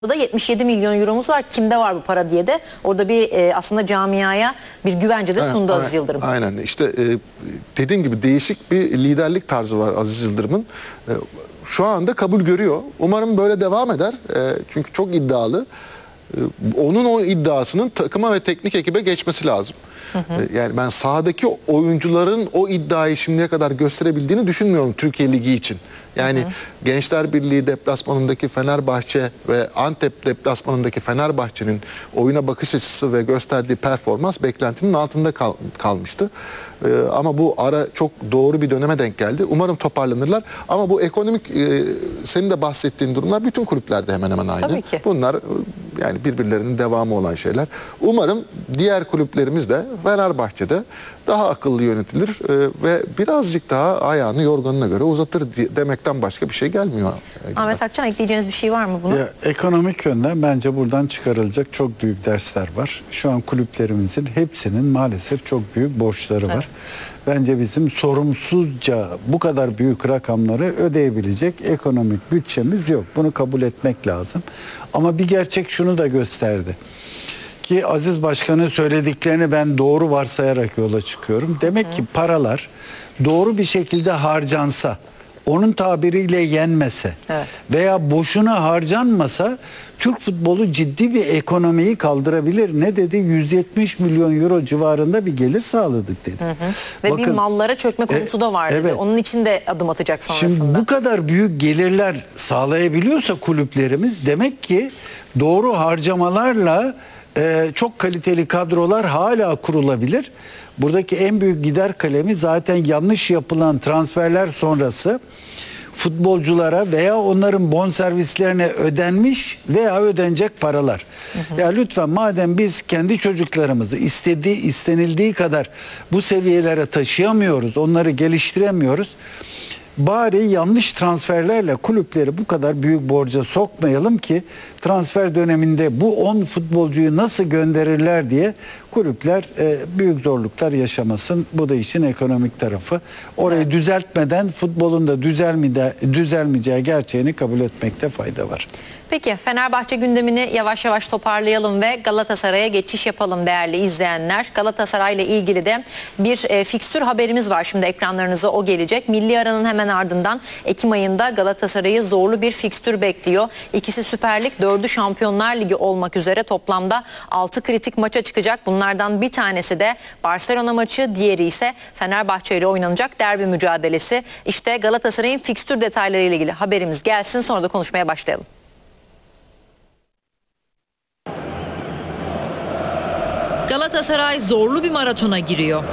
da 77 milyon euromuz var. Kimde var bu para diye de orada bir aslında camiaya bir güvence de sundu Aziz Yıldırım. Aynen işte dediğim gibi değişik bir liderlik tarzı var Aziz Yıldırım'ın. Şu anda kabul görüyor. Umarım böyle devam eder. Çünkü çok iddialı. Onun o iddiasının takıma ve teknik ekibe geçmesi lazım. Yani ben sahadaki oyuncuların o iddiayı şimdiye kadar gösterebildiğini düşünmüyorum Türkiye Ligi için. Yani Gençler Birliği deplasmanındaki Fenerbahçe ve Antep deplasmanındaki Fenerbahçe'nin oyuna bakış açısı ve gösterdiği performans beklentinin altında kalmıştı. Ama bu ara çok doğru bir döneme denk geldi. Umarım toparlanırlar. Ama bu ekonomik senin de bahsettiğin durumlar bütün kulüplerde hemen hemen aynı. Tabii ki. Bunlar yani birbirlerinin devamı olan şeyler. Umarım diğer kulüplerimiz de Fenerbahçe'de daha akıllı yönetilir ve birazcık daha ayağını yorganına göre uzatır demekten başka bir şey gelmiyor. Ahmet Akçan, ekleyeceğiniz bir şey var mı buna? Ekonomik yönden bence buradan çıkarılacak çok büyük dersler var. Şu an kulüplerimizin hepsinin maalesef çok büyük borçları var. Bence bizim sorumsuzca bu kadar büyük rakamları ödeyebilecek ekonomik bütçemiz yok. Bunu kabul etmek lazım. Ama bir gerçek şunu da gösterdi. Ki Aziz Başkan'ın söylediklerini ben doğru varsayarak yola çıkıyorum. Demek ki paralar doğru bir şekilde harcansa, onun tabiriyle yenmese veya boşuna harcanmasa Türk futbolu ciddi bir ekonomiyi kaldırabilir. Ne dedi? 170 milyon euro civarında bir gelir sağladık dedi. Ve bakın, bir mallara çökme konusu da var dedi. Evet. Onun için de adım atacak sonrasında. Şimdi bu kadar büyük gelirler sağlayabiliyorsa kulüplerimiz, demek ki doğru harcamalarla çok kaliteli kadrolar hala kurulabilir. Buradaki en büyük gider kalemi zaten yanlış yapılan transferler sonrası futbolculara veya onların bonservislerine ödenmiş veya ödenecek paralar. Ya lütfen, madem biz kendi çocuklarımızı istenildiği kadar bu seviyelere taşıyamıyoruz, onları geliştiremiyoruz, bari yanlış transferlerle kulüpleri bu kadar büyük borca sokmayalım ki transfer döneminde bu 10 futbolcuyu nasıl gönderirler diye kulüpler büyük zorluklar yaşamasın. Bu da işin ekonomik tarafı. Orayı düzeltmeden futbolun da düzelmeyeceği gerçeğini kabul etmekte fayda var. Peki, Fenerbahçe gündemini yavaş yavaş toparlayalım ve Galatasaray'a geçiş yapalım değerli izleyenler. Galatasaray ile ilgili de bir fikstür haberimiz var. Şimdi ekranlarınıza o gelecek. Milli aranın hemen ardından Ekim ayında Galatasaray'ı zorlu bir fikstür bekliyor. İkisi Süper Lig, 4'ü Şampiyonlar Ligi olmak üzere toplamda 6 kritik maça çıkacak. Bunlardan bir tanesi de Barcelona maçı, diğeri ise Fenerbahçe ile oynanacak derbi mücadelesi. İşte Galatasaray'ın fikstür detayları ile ilgili haberimiz gelsin, sonra da konuşmaya başlayalım. Galatasaray zorlu bir maratona giriyor.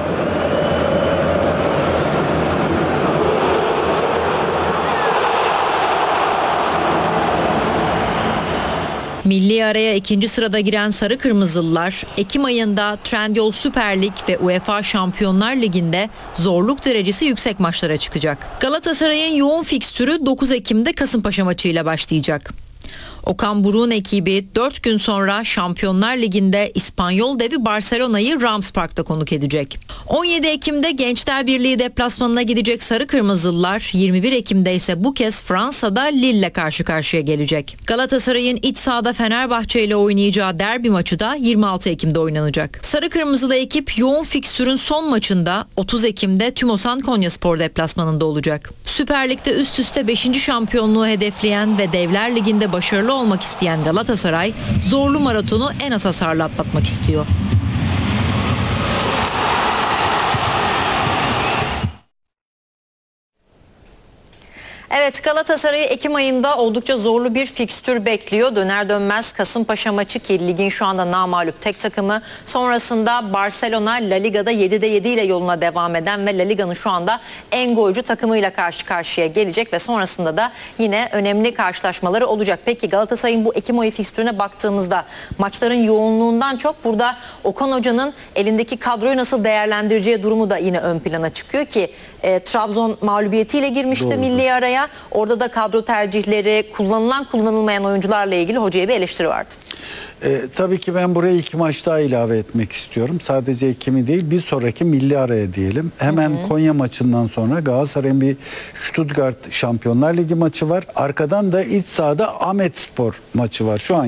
Milli araya ikinci sırada giren Sarı Kırmızılılar, Ekim ayında Trendyol Süper Lig ve UEFA Şampiyonlar Ligi'nde zorluk derecesi yüksek maçlara çıkacak. Galatasaray'ın yoğun fikstürü 9 Ekim'de Kasımpaşa maçıyla başlayacak. Okan Buruk'un ekibi 4 gün sonra Şampiyonlar Ligi'nde İspanyol devi Barcelona'yı Rams Park'ta konuk edecek. 17 Ekim'de Gençler Birliği deplasmanına gidecek Sarı Kırmızılılar, 21 Ekim'de ise bu kez Fransa'da Lille'le karşı karşıya gelecek. Galatasaray'ın iç sahada Fenerbahçe ile oynayacağı derbi maçı da 26 Ekim'de oynanacak. Sarı Kırmızılı ekip yoğun fikstürün son maçında 30 Ekim'de Tümosan Konyaspor deplasmanında olacak. Süper Lig'de üst üste 5. şampiyonluğu hedefleyen ve Devler Ligi'nde başarılı olmak isteyen Galatasaray zorlu maratonu en az hasarla atlatmak istiyor. Evet, Galatasaray'ı Ekim ayında oldukça zorlu bir fikstür bekliyor. Döner dönmez Kasımpaşa maçı, ki ligin şu anda namağlup tek takımı. Sonrasında Barcelona, La Liga'da 7'de 7 ile yoluna devam eden ve La Liga'nın şu anda en golcü takımıyla karşı karşıya gelecek ve sonrasında da yine önemli karşılaşmaları olacak. Peki Galatasaray'ın bu Ekim ayı fikstürüne baktığımızda maçların yoğunluğundan çok burada Okan Hoca'nın elindeki kadroyu nasıl değerlendireceği durumu da yine ön plana çıkıyor ki Trabzon mağlubiyetiyle girmişti milli araya. Orada da kadro tercihleri, kullanılan kullanılmayan oyuncularla ilgili hocaya bir eleştiri vardı. Tabii ki ben buraya 2 maç daha ilave etmek istiyorum. Sadece Ekim'i değil, bir sonraki milli araya diyelim. Hemen Konya maçından sonra Galatasaray'ın bir Stuttgart Şampiyonlar Ligi maçı var. Arkadan da iç sahada Ahmetspor maçı var. Şu an